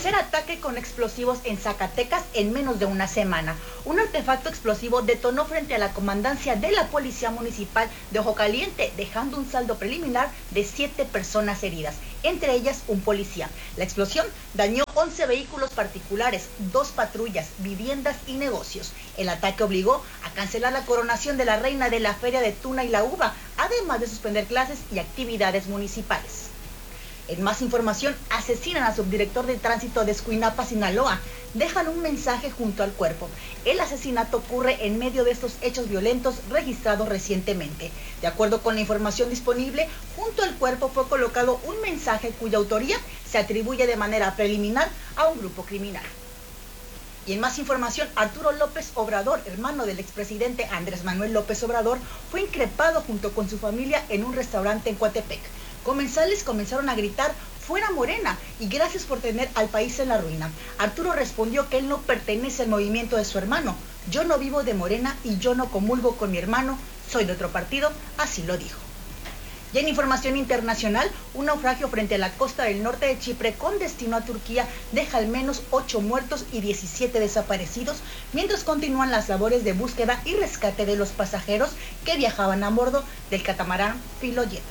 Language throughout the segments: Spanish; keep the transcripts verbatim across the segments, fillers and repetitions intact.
Tercer ataque con explosivos en Zacatecas en menos de una semana. Un artefacto explosivo detonó frente a la comandancia de la Policía Municipal de Ojo Caliente, dejando un saldo preliminar de siete personas heridas, entre ellas un policía. La explosión dañó once vehículos particulares, dos patrullas, viviendas y negocios. El ataque obligó a cancelar la coronación de la reina de la Feria de Tuna y la Uva, además de suspender clases y actividades municipales. En más información, asesinan al subdirector de tránsito de Escuinapa, Sinaloa. Dejan un mensaje junto al cuerpo. El asesinato ocurre en medio de estos hechos violentos registrados recientemente. De acuerdo con la información disponible, junto al cuerpo fue colocado un mensaje cuya autoría se atribuye de manera preliminar a un grupo criminal. Y en más información, Arturo López Obrador, hermano del expresidente Andrés Manuel López Obrador, fue increpado junto con su familia en un restaurante en Coatepec. Comensales comenzaron a gritar "fuera Morena" y "gracias por tener al país en la ruina". Arturo respondió que él no pertenece al movimiento de su hermano. "Yo no vivo de Morena y yo no comulgo con mi hermano, soy de otro partido", así lo dijo. Y en información internacional, un naufragio frente a la costa del norte de Chipre con destino a Turquía deja al menos ocho muertos y diecisiete desaparecidos, mientras continúan las labores de búsqueda y rescate de los pasajeros que viajaban a bordo del catamarán Filoyet.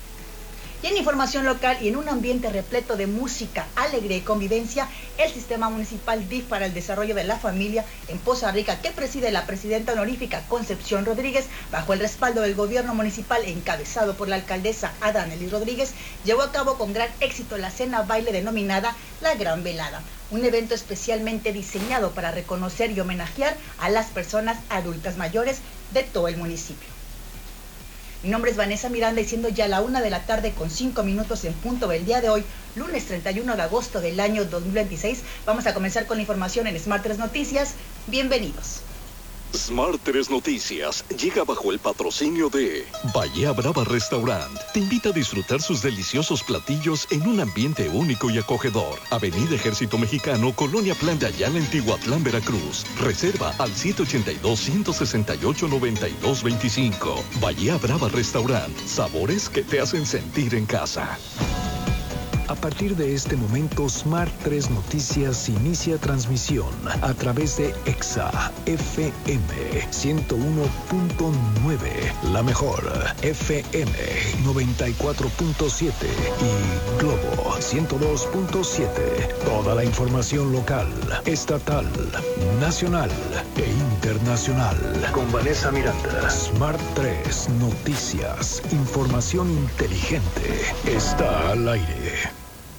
Y en información local y en un ambiente repleto de música, alegría y convivencia, el Sistema Municipal D I F para el Desarrollo de la Familia en Poza Rica, que preside la presidenta honorífica Concepción Rodríguez, bajo el respaldo del gobierno municipal encabezado por la alcaldesa Adanelis Rodríguez, llevó a cabo con gran éxito la cena baile denominada La Gran Velada, un evento especialmente diseñado para reconocer y homenajear a las personas adultas mayores de todo el municipio. Mi nombre es Vanessa Miranda y siendo ya la una de la tarde con cinco minutos en punto del día de hoy, lunes treinta y uno de agosto del año dos mil veintiséis, vamos a comenzar con la información en Smart tres Noticias. Bienvenidos. Smart tres Noticias llega bajo el patrocinio de Bahía Brava Restaurant. Te invita a disfrutar sus deliciosos platillos en un ambiente único y acogedor. Avenida Ejército Mexicano, Colonia Plan de Ayala, en Tihuatlán, Veracruz. Reserva al siete ochenta y dos, ciento sesenta y ocho, noventa y dos veinticinco. Bahía Brava Restaurant. Sabores que te hacen sentir en casa. A partir de este momento, Smart tres Noticias inicia transmisión a través de Exa F M ciento uno punto nueve, la mejor F M noventa y cuatro punto siete y Globo ciento dos punto siete. Toda la información local, estatal, nacional e internacional. Con Vanessa Miranda. Smart tres Noticias. Información inteligente. Está al aire.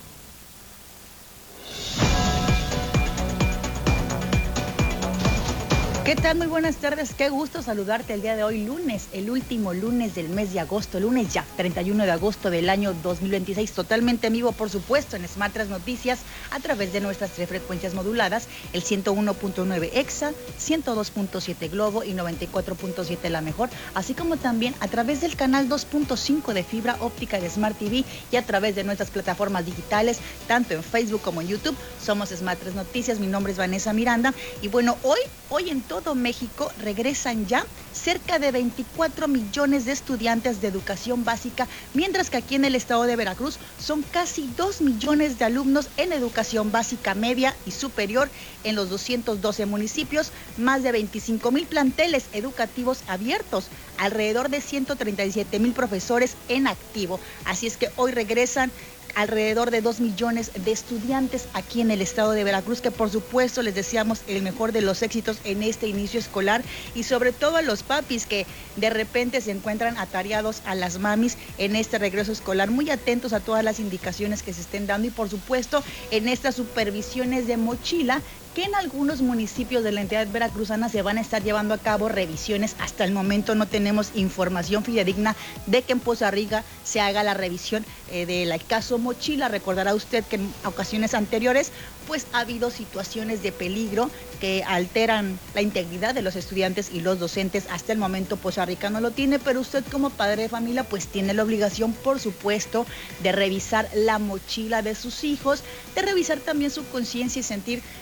¿Qué tal? Muy buenas tardes, qué gusto saludarte el día de hoy, lunes, el último lunes del mes de agosto, lunes ya, treinta y uno de agosto del año dos mil veintiséis, totalmente en vivo, por supuesto, en Smart tres Noticias, a través de nuestras tres frecuencias moduladas, el ciento uno punto nueve Exa, ciento dos punto siete Globo y noventa y cuatro punto siete La Mejor, así como también a través del canal dos punto cinco de fibra óptica de Smart T V y a través de nuestras plataformas digitales, tanto en Facebook como en YouTube. Somos Smart tres Noticias, mi nombre es Vanessa Miranda, y bueno, hoy, hoy en todo México regresan ya cerca de veinticuatro millones de estudiantes de educación básica, mientras que aquí en el estado de Veracruz son casi dos millones de alumnos en educación básica media y superior en los doscientos doce municipios, más de veinticinco mil planteles educativos abiertos, alrededor de ciento treinta y siete mil profesores en activo. Así es que hoy regresan alrededor de dos millones de estudiantes aquí en el estado de Veracruz, que por supuesto les deseamos el mejor de los éxitos en este inicio escolar, y sobre todo a los papis que de repente se encuentran atareados, a las mamis en este regreso escolar, muy atentos a todas las indicaciones que se estén dando y por supuesto en estas supervisiones de mochila, que en algunos municipios de la entidad veracruzana se van a estar llevando a cabo revisiones. Hasta el momento no tenemos información fidedigna de que en Poza Rica se haga la revisión eh, del caso Mochila. Recordará usted que en ocasiones anteriores pues ha habido situaciones de peligro que alteran la integridad de los estudiantes y los docentes. Hasta el momento Poza Rica no lo tiene, pero usted como padre de familia pues tiene la obligación, por supuesto, de revisar la mochila de sus hijos, de revisar también su conciencia y sentir eh,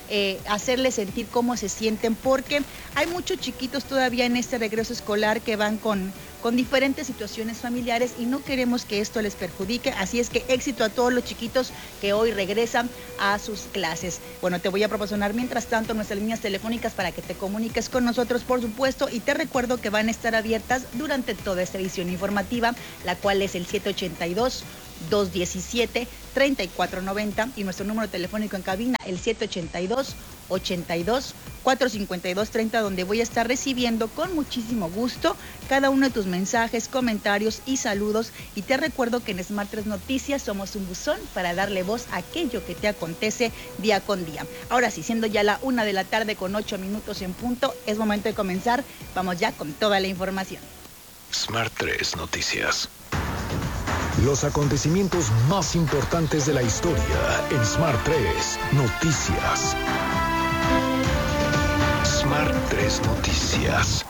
hacerles sentir cómo se sienten, porque hay muchos chiquitos todavía en este regreso escolar que van con, con diferentes situaciones familiares y no queremos que esto les perjudique, así es que éxito a todos los chiquitos que hoy regresan a sus clases. Bueno, te voy a proporcionar mientras tanto nuestras líneas telefónicas para que te comuniques con nosotros, por supuesto, y te recuerdo que van a estar abiertas durante toda esta edición informativa, la cual es el siete ochenta y dos, dos diecisiete, treinta y cuatro noventa y nuestro número telefónico en cabina el siete ochenta y dos, ochenta y dos, cuatrocientos cincuenta y dos treinta, donde voy a estar recibiendo con muchísimo gusto cada uno de tus mensajes, comentarios y saludos. Y te recuerdo que en Smart tres Noticias somos un buzón para darle voz a aquello que te acontece día con día. Ahora sí, siendo ya la una de la tarde con ocho minutos en punto, es momento de comenzar. Vamos ya con toda la información. Smart tres Noticias. Los acontecimientos más importantes de la historia en Smart tres Noticias. Smart tres Noticias.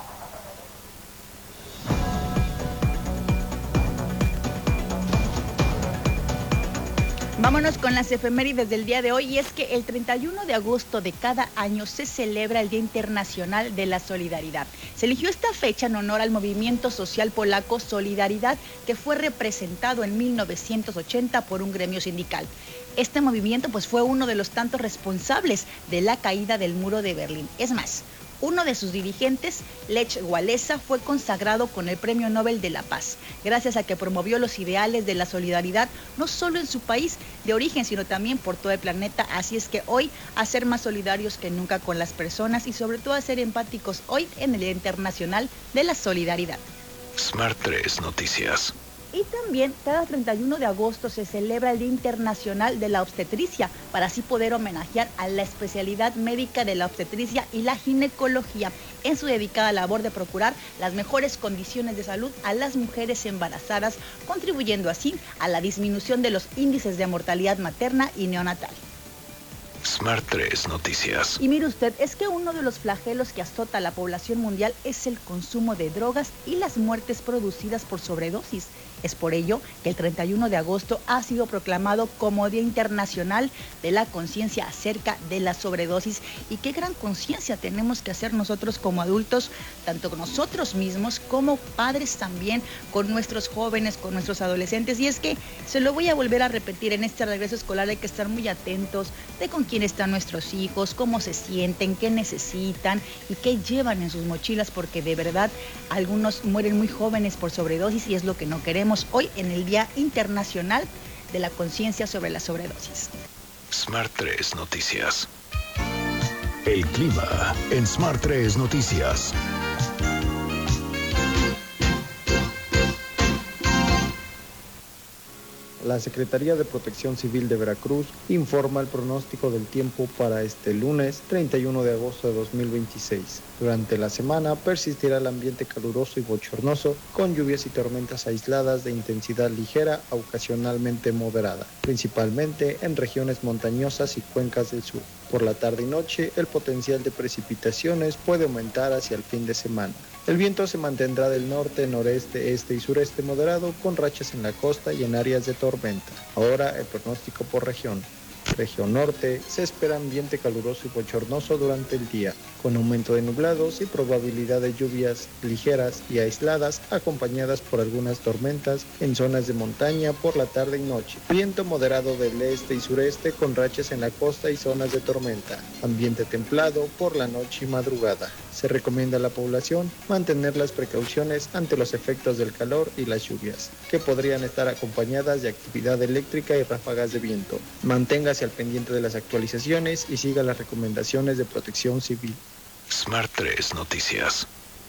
Vámonos con las efemérides del día de hoy, y es que el treinta y uno de agosto de cada año se celebra el Día Internacional de la Solidaridad. Se eligió esta fecha en honor al movimiento social polaco Solidaridad, que fue representado en mil novecientos ochenta por un gremio sindical. Este movimiento pues fue uno de los tantos responsables de la caída del muro de Berlín. Es más, uno de sus dirigentes, Lech Walesa, fue consagrado con el Premio Nobel de la Paz, gracias a que promovió los ideales de la solidaridad, no solo en su país de origen, sino también por todo el planeta. Así es que hoy, a ser más solidarios que nunca con las personas y sobre todo a ser empáticos hoy en el Día Internacional de la Solidaridad. Smart tres Noticias. Y también cada treinta y uno de agosto se celebra el Día Internacional de la Obstetricia, para así poder homenajear a la especialidad médica de la obstetricia y la ginecología en su dedicada labor de procurar las mejores condiciones de salud a las mujeres embarazadas, contribuyendo así a la disminución de los índices de mortalidad materna y neonatal. Smart tres Noticias. Y mire usted, es que uno de los flagelos que azota a la población mundial es el consumo de drogas y las muertes producidas por sobredosis. Es por ello que el treinta y uno de agosto ha sido proclamado como Día Internacional de la Conciencia acerca de la sobredosis. Y qué gran conciencia tenemos que hacer nosotros como adultos, tanto con nosotros mismos como padres también, con nuestros jóvenes, con nuestros adolescentes. Y es que se lo voy a volver a repetir, en este regreso escolar hay que estar muy atentos de con quién están nuestros hijos, cómo se sienten, qué necesitan y qué llevan en sus mochilas, porque de verdad algunos mueren muy jóvenes por sobredosis y es lo que no queremos hoy en el Día Internacional de la Conciencia sobre la Sobredosis. Smart tres Noticias. El clima en Smart tres Noticias. La Secretaría de Protección Civil de Veracruz informa el pronóstico del tiempo para este lunes treinta y uno de agosto de dos mil veintiséis. Durante la semana persistirá el ambiente caluroso y bochornoso, con lluvias y tormentas aisladas de intensidad ligera a ocasionalmente moderada, principalmente en regiones montañosas y cuencas del sur. Por la tarde y noche, el potencial de precipitaciones puede aumentar hacia el fin de semana. El viento se mantendrá del norte, noreste, este y sureste moderado, con rachas en la costa y en áreas de tormenta. Ahora el pronóstico por región. Región norte, se espera ambiente caluroso y bochornoso durante el día, con aumento de nublados y probabilidad de lluvias ligeras y aisladas, acompañadas por algunas tormentas en zonas de montaña por la tarde y noche. Viento moderado del este y sureste, con rachas en la costa y zonas de tormenta. Ambiente templado por la noche y madrugada. Se recomienda a la población mantener las precauciones ante los efectos del calor y las lluvias, que podrían estar acompañadas de actividad eléctrica y ráfagas de viento. Manténgase al pendiente de las actualizaciones y siga las recomendaciones de Protección Civil. Smart tres Noticias.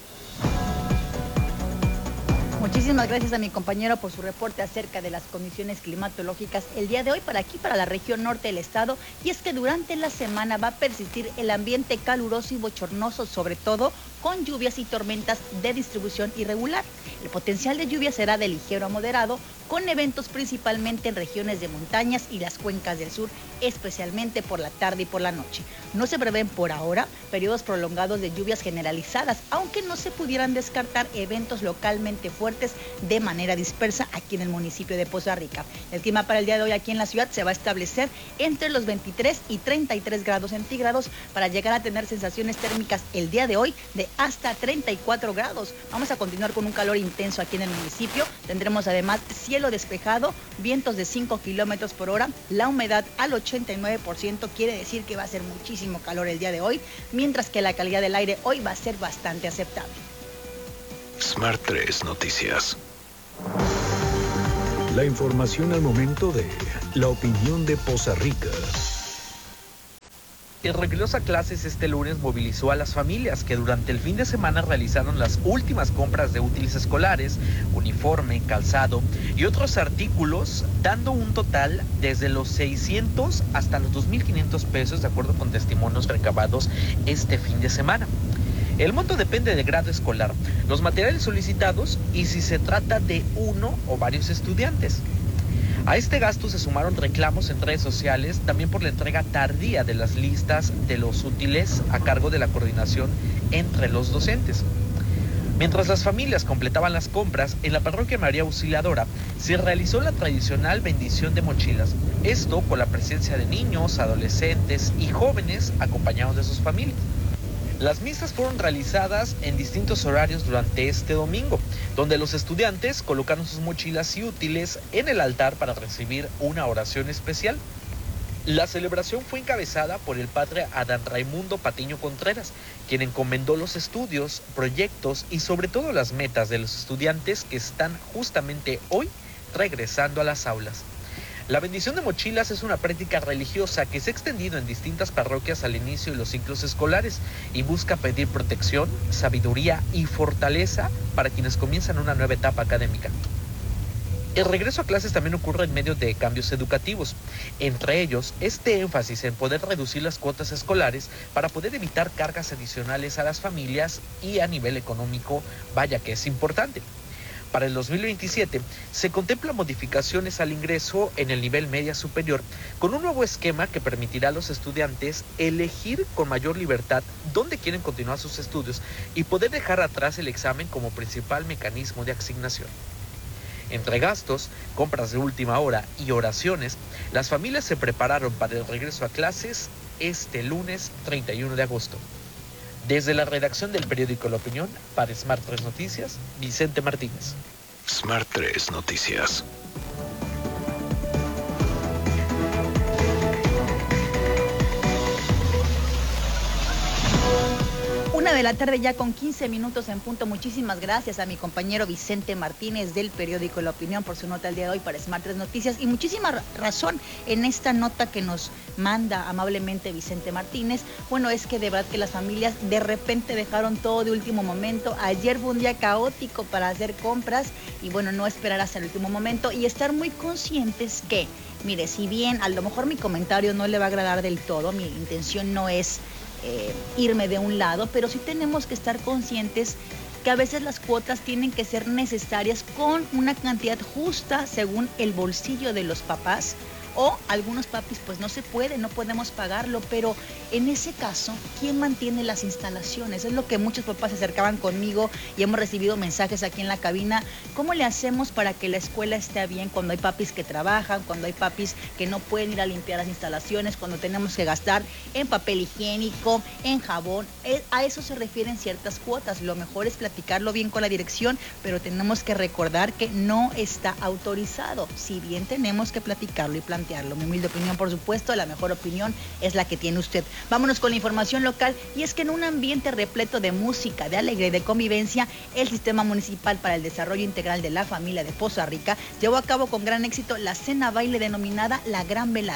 Muchísimas gracias a mi compañero por su reporte acerca de las condiciones climatológicas el día de hoy para aquí, para la región norte del estado. Y es que durante la semana va a persistir el ambiente caluroso y bochornoso, sobre todo con lluvias y tormentas de distribución irregular. El potencial de lluvia será de ligero a moderado, con eventos principalmente en regiones de montañas y las cuencas del sur, especialmente por la tarde y por la noche. No se prevén por ahora periodos prolongados de lluvias generalizadas, aunque no se pudieran descartar eventos localmente fuertes de manera dispersa aquí en el municipio de Poza Rica. El clima para el día de hoy aquí en la ciudad se va a establecer entre los veintitrés y treinta y tres grados centígrados para llegar a tener sensaciones térmicas el día de hoy de hasta treinta y cuatro grados. Vamos a continuar con un calor intenso aquí en el municipio. Tendremos además cielo despejado, vientos de cinco kilómetros por hora, la humedad al ochenta y nueve por ciento, quiere decir que va a ser muchísimo calor el día de hoy, mientras que la calidad del aire hoy va a ser bastante aceptable. Smart tres Noticias. La información al momento de la opinión de Poza Rica. El regreso a clases este lunes movilizó a las familias que durante el fin de semana realizaron las últimas compras de útiles escolares, uniforme, calzado y otros artículos, dando un total desde los seiscientos hasta los dos mil quinientos pesos, de acuerdo con testimonios recabados este fin de semana. El monto depende del grado escolar, los materiales solicitados y si se trata de uno o varios estudiantes. A este gasto se sumaron reclamos en redes sociales también por la entrega tardía de las listas de los útiles a cargo de la coordinación entre los docentes. Mientras las familias completaban las compras, en la parroquia María Auxiliadora se realizó la tradicional bendición de mochilas. Esto con la presencia de niños, adolescentes y jóvenes acompañados de sus familias. Las misas fueron realizadas en distintos horarios durante este domingo, donde los estudiantes colocaron sus mochilas y útiles en el altar para recibir una oración especial. La celebración fue encabezada por el padre Adán Raimundo Patiño Contreras, quien encomendó los estudios, proyectos y sobre todo las metas de los estudiantes que están justamente hoy regresando a las aulas. La bendición de mochilas es una práctica religiosa que se ha extendido en distintas parroquias al inicio de los ciclos escolares y busca pedir protección, sabiduría y fortaleza para quienes comienzan una nueva etapa académica. El regreso a clases también ocurre en medio de cambios educativos, entre ellos este énfasis en poder reducir las cuotas escolares para poder evitar cargas adicionales a las familias y a nivel económico, vaya que es importante. Para el dos mil veintisiete se contemplan modificaciones al ingreso en el nivel media superior con un nuevo esquema que permitirá a los estudiantes elegir con mayor libertad dónde quieren continuar sus estudios y poder dejar atrás el examen como principal mecanismo de asignación. Entre gastos, compras de última hora y oraciones, las familias se prepararon para el regreso a clases este lunes treinta y uno de agosto. Desde la redacción del periódico La Opinión, para Smart tres Noticias, Vicente Martínez. Smart tres Noticias. Una de la tarde ya con quince minutos en punto. Muchísimas gracias a mi compañero Vicente Martínez del periódico La Opinión por su nota el día de hoy para Smart tres Noticias. Y muchísima razón en esta nota que nos manda amablemente Vicente Martínez. Bueno, es que de verdad que las familias de repente dejaron todo de último momento. Ayer fue un día caótico para hacer compras y bueno, no esperar hasta el último momento y estar muy conscientes que, mire, si bien a lo mejor mi comentario no le va a agradar del todo, mi intención no es Eh, irme de un lado, pero sí tenemos que estar conscientes que a veces las cuotas tienen que ser necesarias con una cantidad justa según el bolsillo de los papás, o algunos papis pues no se puede, no podemos pagarlo, pero en ese caso, ¿quién mantiene las instalaciones? Es lo que muchos papás se acercaban conmigo y hemos recibido mensajes aquí en la cabina. ¿Cómo le hacemos para que la escuela esté bien cuando hay papis que trabajan, cuando hay papis que no pueden ir a limpiar las instalaciones, cuando tenemos que gastar en papel higiénico, en jabón? A eso se refieren ciertas cuotas. Lo mejor es platicarlo bien con la dirección, pero tenemos que recordar que no está autorizado, si bien tenemos que platicarlo y plantearlo. Mi humilde opinión, por supuesto, la mejor opinión es la que tiene usted. Vámonos con la información local, y es que en un ambiente repleto de música, de alegría y de convivencia, el Sistema Municipal para el Desarrollo Integral de la Familia de Poza Rica llevó a cabo con gran éxito la cena baile denominada La Gran Velada,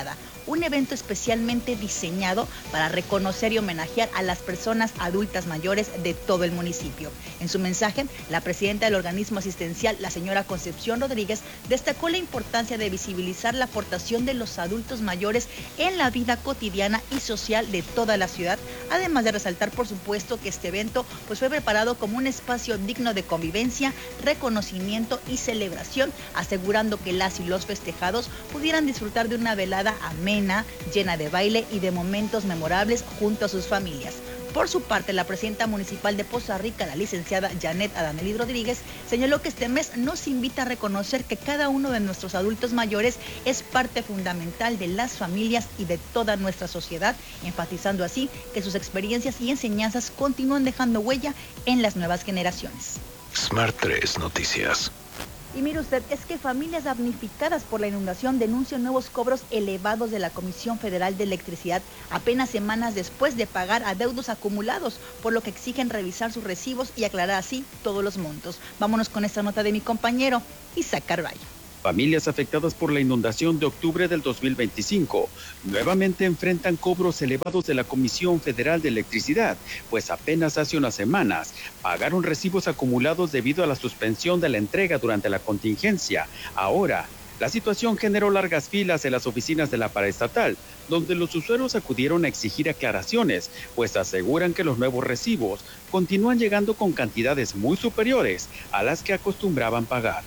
un evento especialmente diseñado para reconocer y homenajear a las personas adultas mayores de todo el municipio. En su mensaje, la presidenta del organismo asistencial, la señora Concepción Rodríguez, destacó la importancia de visibilizar la aportación de los adultos mayores en la vida cotidiana y social de toda la ciudad, además de resaltar, por supuesto, que este evento pues, fue preparado como un espacio digno de convivencia, reconocimiento y celebración, asegurando que las y los festejados pudieran disfrutar de una velada amena, llena de baile y de momentos memorables junto a sus familias. Por su parte, la presidenta municipal de Poza Rica, la licenciada Janet Adamelí Rodríguez, señaló que este mes nos invita a reconocer que cada uno de nuestros adultos mayores es parte fundamental de las familias y de toda nuestra sociedad, enfatizando así que sus experiencias y enseñanzas continúan dejando huella en las nuevas generaciones. Smart tres Noticias. Y mire usted, es que familias damnificadas por la inundación denuncian nuevos cobros elevados de la Comisión Federal de Electricidad apenas semanas después de pagar adeudos acumulados, por lo que exigen revisar sus recibos y aclarar así todos los montos. Vámonos con esta nota de mi compañero Isaac Carballo. Familias afectadas por la inundación de octubre del dos mil veinticinco nuevamente enfrentan cobros elevados de la Comisión Federal de Electricidad, pues apenas hace unas semanas pagaron recibos acumulados debido a la suspensión de la entrega durante la contingencia. Ahora, la situación generó largas filas en las oficinas de la paraestatal, donde los usuarios acudieron a exigir aclaraciones, pues aseguran que los nuevos recibos continúan llegando con cantidades muy superiores a las que acostumbraban pagar.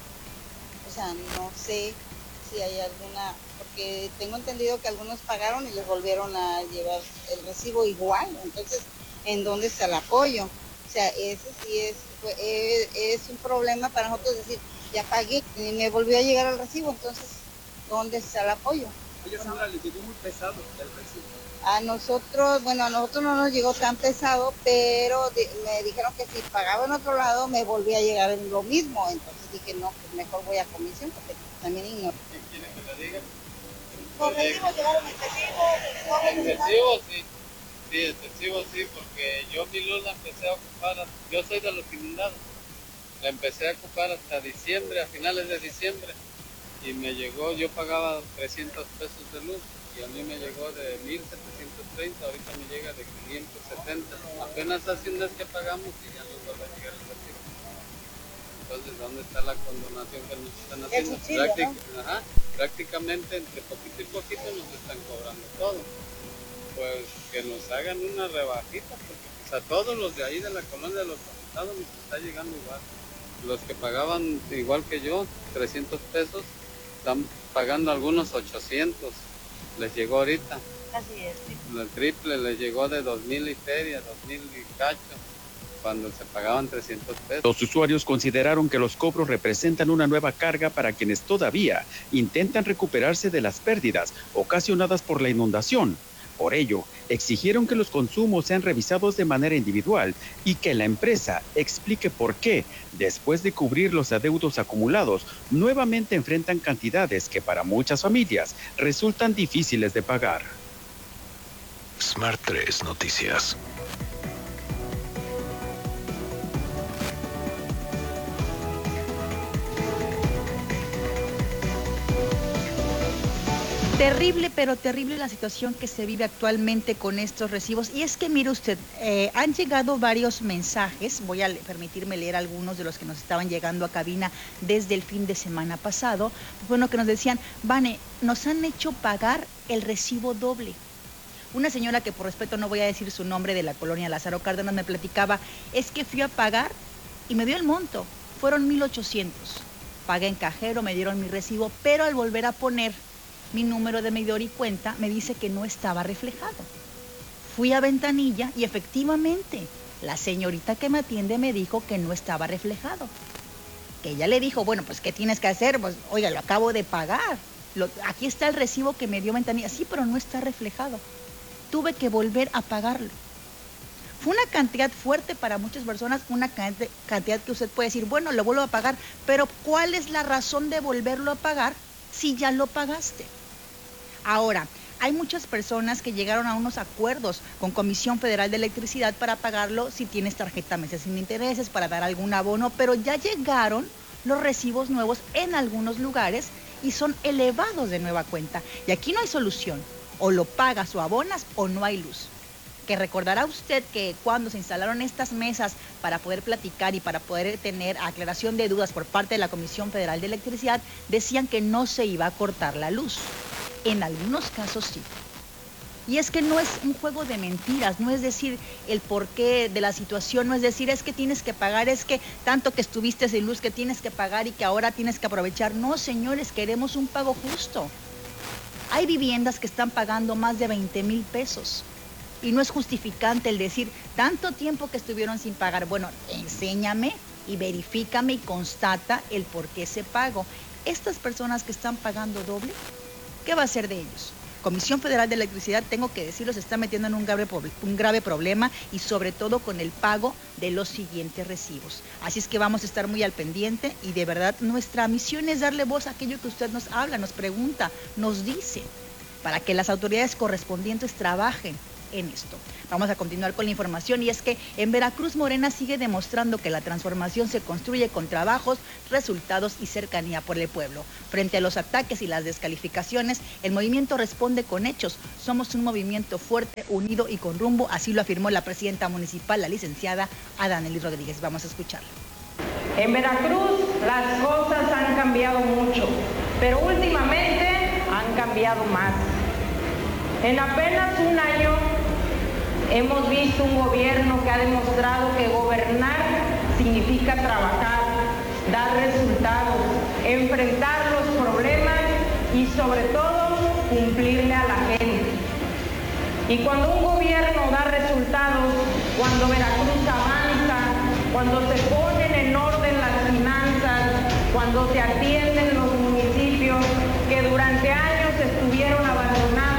O sea, no sé si hay alguna, porque tengo entendido que algunos pagaron y les volvieron a llevar el recibo igual, entonces, ¿en dónde está el apoyo? O sea, ese sí es, es, es un problema para nosotros decir, ya pagué y me volvió a llegar el recibo, entonces, ¿dónde está el apoyo? Oye, señora, ¿les llegó muy pesado el recibo? A nosotros, bueno, a nosotros no nos llegó tan pesado, pero de, me dijeron que si pagaba en otro lado me volvía a llegar en lo mismo. Entonces dije, no, pues mejor voy a comisión porque también ignoro. ¿Quieren que lo diga? ¿Los recibos llegaron excesivos? Excesivos, sí. Sí, excesivos, sí, porque yo mi luz la empecé a ocupar, yo soy de los inundados, la empecé a ocupar hasta diciembre, a finales de diciembre, y me llegó, yo pagaba trescientos pesos de luz. Y a mí me llegó de mil setecientos treinta, ahorita me llega de quinientos setenta. Apenas hace un mes que pagamos y ya nos vuelve a llegar el recibo. Entonces, ¿dónde está la condonación que nos están haciendo? Práctic ¿no? Ajá, prácticamente entre poquito y poquito nos están cobrando todo. Pues que nos hagan una rebajita, porque pues, a todos los de ahí de la colonia de los afectados nos está llegando igual. Los que pagaban igual que yo, trescientos pesos, están pagando algunos ochocientos. Les llegó ahorita. Así es. Sí. El triple les llegó de dos mil y feria, dos mil y cacho, cuando se pagaban trescientos pesos. Los usuarios consideraron que los cobros representan una nueva carga para quienes todavía intentan recuperarse de las pérdidas ocasionadas por la inundación. Por ello, exigieron que los consumos sean revisados de manera individual y que la empresa explique por qué, después de cubrir los adeudos acumulados, nuevamente enfrentan cantidades que para muchas familias resultan difíciles de pagar. Smart tres Noticias. Terrible, pero terrible la situación que se vive actualmente con estos recibos. Y es que, mire usted, eh, han llegado varios mensajes, voy a permitirme leer algunos de los que nos estaban llegando a cabina desde el fin de semana pasado. Bueno, que nos decían, Vane, nos han hecho pagar el recibo doble. Una señora que por respeto no voy a decir su nombre, de la colonia Lázaro Cárdenas, me platicaba, es que fui a pagar y me dio el monto, fueron mil ochocientos. Pagué en cajero, me dieron mi recibo, pero al volver a poner mi número de medidor y cuenta, me dice que no estaba reflejado. Fui a ventanilla y efectivamente la señorita que me atiende me dijo que no estaba reflejado. Que ella le dijo, bueno, pues ¿qué tienes que hacer? Pues, oiga, lo acabo de pagar. Lo, aquí está el recibo que me dio ventanilla. Sí, pero no está reflejado. Tuve que volver a pagarlo. Fue una cantidad fuerte para muchas personas, una cantidad que usted puede decir, bueno, lo vuelvo a pagar, pero ¿cuál es la razón de volverlo a pagar si ya lo pagaste? Ahora, hay muchas personas que llegaron a unos acuerdos con Comisión Federal de Electricidad para pagarlo si tienes tarjeta meses sin intereses, para dar algún abono, pero ya llegaron los recibos nuevos en algunos lugares y son elevados de nueva cuenta. Y aquí no hay solución, o lo pagas o abonas o no hay luz. Que recordará usted que cuando se instalaron estas mesas para poder platicar y para poder tener aclaración de dudas por parte de la Comisión Federal de Electricidad, decían que no se iba a cortar la luz. En algunos casos sí. Y es que no es un juego de mentiras, no es decir el porqué de la situación, no es decir es que tienes que pagar, es que tanto que estuviste sin luz que tienes que pagar y que ahora tienes que aprovechar. No, señores, queremos un pago justo. Hay viviendas que están pagando más de veinte mil pesos. Y no es justificante el decir tanto tiempo que estuvieron sin pagar. Bueno, enséñame y verifícame y constata el por qué se pago. Estas personas que están pagando doble, ¿qué va a hacer de ellos? Comisión Federal de Electricidad, tengo que decirlo, se está metiendo en un grave, un grave problema y sobre todo con el pago de los siguientes recibos. Así es que vamos a estar muy al pendiente y de verdad nuestra misión es darle voz a aquello que usted nos habla, nos pregunta, nos dice, para que las autoridades correspondientes trabajen en esto. Vamos a continuar con la información y es que en Veracruz Morena sigue demostrando que la transformación se construye con trabajos, resultados y cercanía por el pueblo. Frente a los ataques y las descalificaciones, el movimiento responde con hechos. Somos un movimiento fuerte, unido y con rumbo, así lo afirmó la presidenta municipal, la licenciada Adanely Rodríguez. Vamos a escucharla. En Veracruz las cosas han cambiado mucho, pero últimamente han cambiado más. En apenas un año hemos visto un gobierno que ha demostrado que gobernar significa trabajar, dar resultados, enfrentar los problemas y sobre todo cumplirle a la gente. Y cuando un gobierno da resultados, cuando Veracruz avanza, cuando se ponen en orden las finanzas, cuando se atienden los municipios que durante años estuvieron abandonados,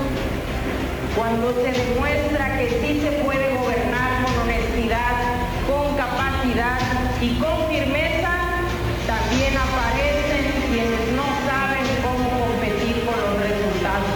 cuando se demuestra que sí se puede gobernar con honestidad, con capacidad y con firmeza, también aparecen quienes no saben cómo competir con los resultados.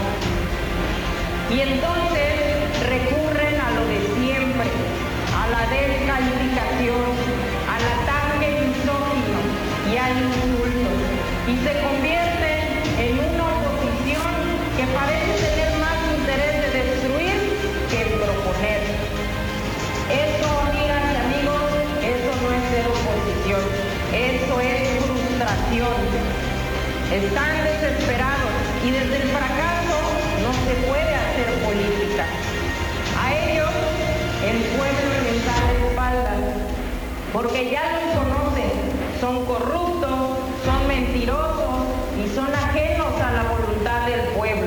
Y entonces recurren a lo de siempre, a la descalificación, al ataque misógino y al insulto, y se convierten en una oposición que parece tener más interés de destruir que proponer. Eso, amigas y amigos, eso no es ser oposición, eso es frustración. Están desesperados y desde el fracaso no se puede hacer política. A ellos el pueblo les da la espalda, porque ya los conocen, son corruptos, son mentirosos y son ajenos a la voluntad del pueblo.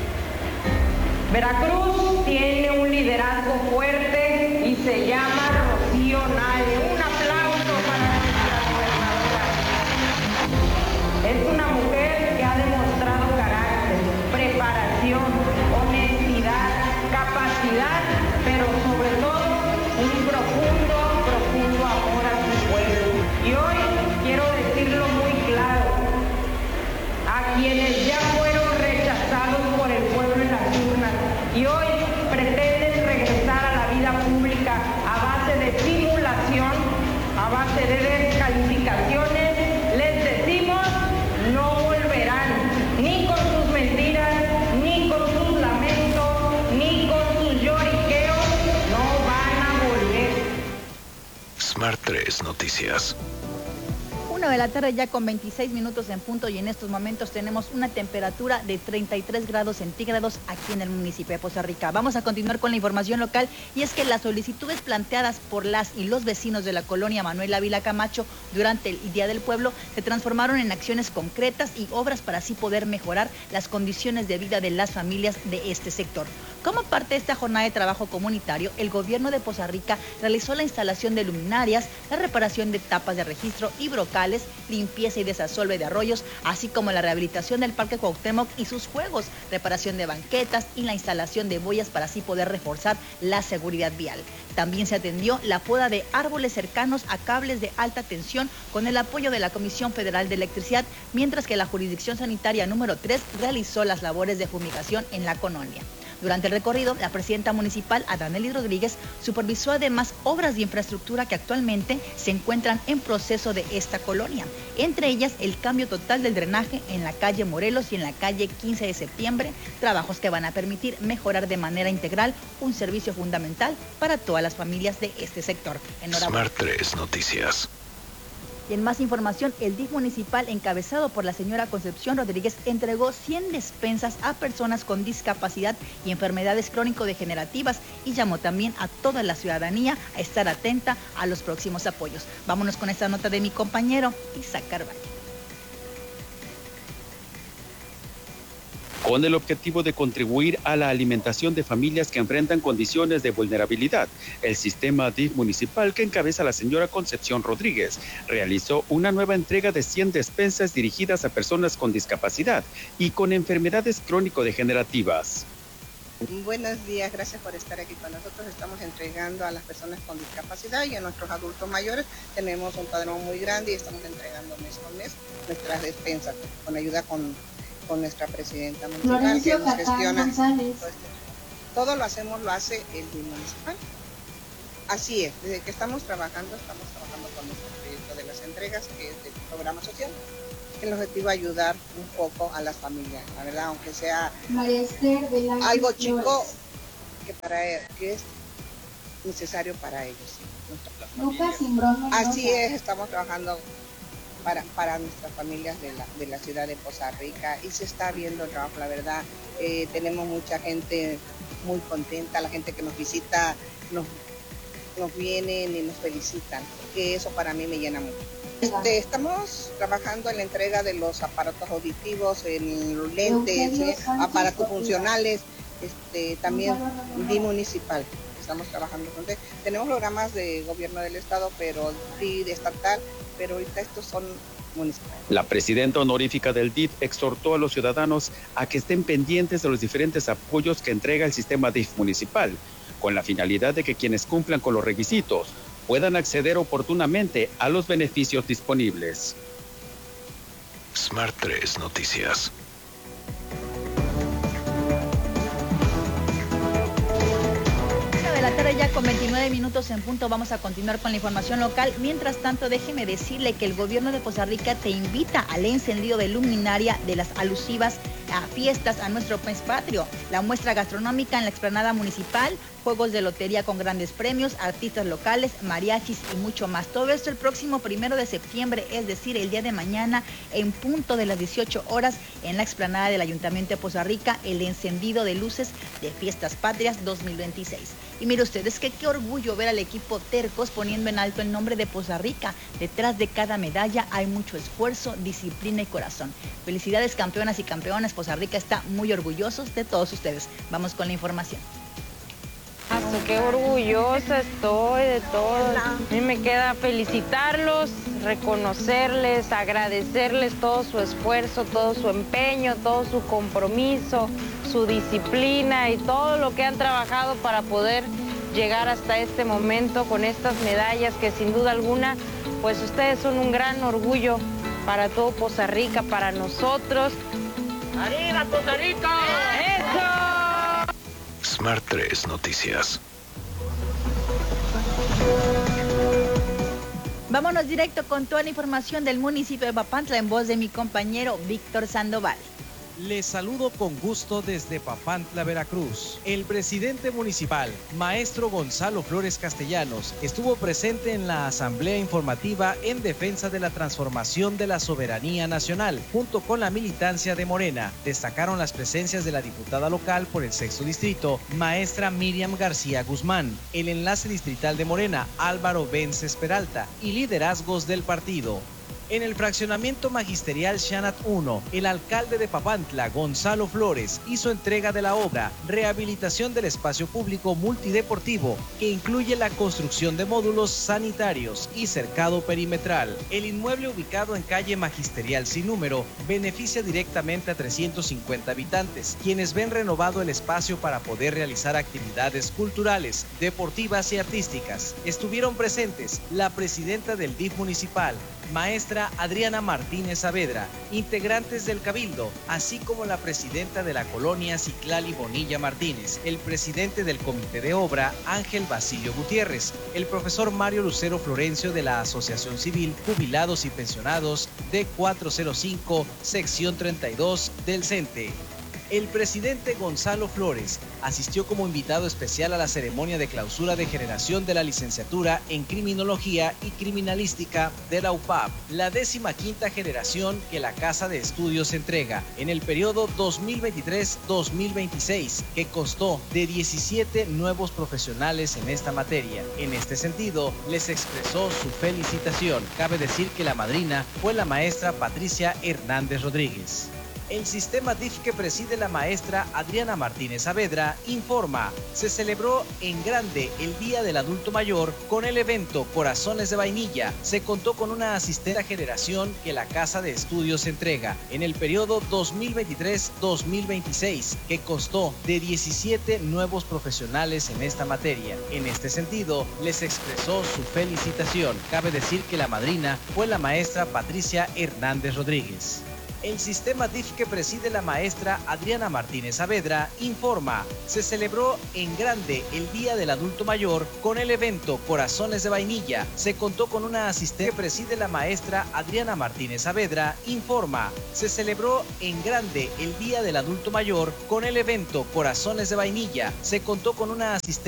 Veracruz tiene un liderazgo fuerte y se llama Rocío Nale. Un aplauso para nuestra gobernadora. Es una mujer que ha demostrado carácter, preparación, honestidad, capacidad, pero sobre todo un profundo, profundo amor a su pueblo. Y hoy quiero decirlo muy claro, a quienes ya fueron rechazados por el pueblo en las urnas y hoy pretenden regresar a la vida pública a base de simulación, a base de descalificaciones, les decimos, no volverán ni con sus mentiras, ni con sus lamentos, ni con sus lloriqueos, no van a volver. Smart tres Noticias. Una de la tarde ya con veintiséis minutos en punto y en estos momentos tenemos una temperatura de treinta y tres grados centígrados aquí en el municipio de Poza Rica. Vamos a continuar con la información local y es que las solicitudes planteadas por las y los vecinos de la colonia Manuel Ávila Camacho durante el Día del Pueblo se transformaron en acciones concretas y obras para así poder mejorar las condiciones de vida de las familias de este sector. Como parte de esta jornada de trabajo comunitario, el gobierno de Poza Rica realizó la instalación de luminarias, la reparación de tapas de registro y brocales, limpieza y desasolve de arroyos, así como la rehabilitación del Parque Cuauhtémoc y sus juegos, reparación de banquetas y la instalación de boyas para así poder reforzar la seguridad vial. También se atendió la poda de árboles cercanos a cables de alta tensión con el apoyo de la Comisión Federal de Electricidad, mientras que la Jurisdicción Sanitaria número tres realizó las labores de fumigación en la colonia. Durante el recorrido, la presidenta municipal, Adanely Rodríguez, supervisó además obras de infraestructura que actualmente se encuentran en proceso de esta colonia, entre ellas el cambio total del drenaje en la calle Morelos y en la calle quince de septiembre, trabajos que van a permitir mejorar de manera integral un servicio fundamental para todas las familias de este sector. Enhorabuena. Smart tres Noticias. Y en más información, el D I F municipal, encabezado por la señora Concepción Rodríguez, entregó cien despensas a personas con discapacidad y enfermedades crónico-degenerativas y llamó también a toda la ciudadanía a estar atenta a los próximos apoyos. Vámonos con esta nota de mi compañero Isaac Carvalho. Con el objetivo de contribuir a la alimentación de familias que enfrentan condiciones de vulnerabilidad, el sistema D I F municipal, que encabeza la señora Concepción Rodríguez, realizó una nueva entrega de cien despensas dirigidas a personas con discapacidad y con enfermedades crónico-degenerativas. Buenos días, gracias por estar aquí con nosotros. Estamos entregando a las personas con discapacidad y a nuestros adultos mayores. Tenemos un padrón muy grande y estamos entregando mes con mes nuestras despensas con ayuda con... con nuestra presidenta municipal, Florencio que nos gestiona. Pues, todo lo hacemos, lo hace el D I F municipal. Así es, desde que estamos trabajando, estamos trabajando con nuestro proyecto de las entregas, que es del programa social. El objetivo es ayudar un poco a las familias, la verdad, aunque sea algo chico que, para, que es necesario para ellos. ¿Sí? Así es, estamos trabajando Para, para nuestras familias de la, de la ciudad de Poza Rica y se está viendo el trabajo, la verdad. Eh, tenemos mucha gente muy contenta, la gente que nos visita nos, nos vienen y nos felicitan, que eso para mí me llena mucho. Este, estamos trabajando en la entrega de los aparatos auditivos, en los lentes, ¿sí? aparatos funcionales, este, también D I F municipal. Estamos trabajando con él. Tenemos programas de gobierno del estado, pero D I F estatal, pero ahorita estos son municipales. La presidenta honorífica del D I F exhortó a los ciudadanos a que estén pendientes de los diferentes apoyos que entrega el sistema D I F municipal, con la finalidad de que quienes cumplan con los requisitos puedan acceder oportunamente a los beneficios disponibles. Smart tres Noticias. La tarde ya con veintinueve minutos en punto, vamos a continuar con la información local. Mientras tanto, déjeme decirle que el gobierno de Poza Rica te invita al encendido de luminaria de las alusivas a fiestas a nuestro mes patrio, la muestra gastronómica en la explanada municipal, juegos de lotería con grandes premios, artistas locales, mariachis y mucho más. Todo esto el próximo primero de septiembre, es decir, el día de mañana, en punto de las dieciocho horas, en la explanada del Ayuntamiento de Poza Rica, el encendido de luces de Fiestas Patrias dos mil veintiséis. Y mire ustedes que qué orgullo ver al equipo Tercos poniendo en alto el nombre de Poza Rica. Detrás de cada medalla hay mucho esfuerzo, disciplina y corazón. Felicidades, campeonas y campeones. Poza Rica está muy orgullosos de todos ustedes. Vamos con la información. Qué orgullosa estoy de todos. A mí me queda felicitarlos, reconocerles, agradecerles todo su esfuerzo, todo su empeño, todo su compromiso, su disciplina y todo lo que han trabajado para poder llegar hasta este momento con estas medallas que sin duda alguna, pues ustedes son un gran orgullo para todo Poza Rica, para nosotros. ¡Arriba, Poza Rica! ¡Eso! Smart tres Noticias. Vámonos directo con toda la información del municipio de Papantla en voz de mi compañero Víctor Sandoval. Les saludo con gusto desde Papantla, Veracruz. El presidente municipal, maestro Gonzalo Flores Castellanos, estuvo presente en la asamblea informativa en defensa de la transformación de la soberanía nacional, junto con la militancia de Morena. Destacaron las presencias de la diputada local por el sexto distrito, maestra Miriam García Guzmán, el enlace distrital de Morena, Álvaro Vences Peralta, y liderazgos del partido. En el fraccionamiento magisterial Xanat uno, el alcalde de Papantla, Gonzalo Flores, hizo entrega de la obra Rehabilitación del Espacio Público Multideportivo, que incluye la construcción de módulos sanitarios y cercado perimetral. El inmueble, ubicado en calle Magisterial sin número, beneficia directamente a trescientos cincuenta habitantes, quienes ven renovado el espacio para poder realizar actividades culturales, deportivas y artísticas. Estuvieron presentes la presidenta del D I F municipal, maestra Adriana Martínez Saavedra, integrantes del Cabildo, así como la presidenta de la colonia Citlali Bonilla Martínez, el presidente del Comité de Obra Ángel Basilio Gutiérrez, el profesor Mario Lucero Florencio de la Asociación Civil Jubilados y Pensionados de cuatrocientos cinco, sección treinta y dos del CENTE. El presidente Gonzalo Flores asistió como invitado especial a la ceremonia de clausura de generación de la licenciatura en Criminología y Criminalística de la U P A P, la décima quinta generación que la Casa de Estudios entrega en el periodo dos mil veintitrés dos mil veintiséis, que constó de diecisiete nuevos profesionales en esta materia. En este sentido, les expresó su felicitación. Cabe decir que la madrina fue la maestra Patricia Hernández Rodríguez. El sistema D I F que preside la maestra Adriana Martínez Saavedra informa, se celebró en grande el Día del Adulto Mayor con el evento Corazones de Vainilla. Se contó con una asistente a generación que la Casa de Estudios entrega en el periodo dos mil veintitrés dos mil veintiséis, que constó de diecisiete nuevos profesionales en esta materia. En este sentido, les expresó su felicitación. Cabe decir que la madrina fue la maestra Patricia Hernández Rodríguez. El sistema D I F que preside la maestra Adriana Martínez Saavedra informa, se celebró en grande el Día del Adulto Mayor con el evento Corazones de Vainilla. Se contó con una asistente que preside la maestra Adriana Martínez Saavedra informa, se celebró en grande el Día del Adulto Mayor con el evento Corazones de Vainilla. Se contó con una asistente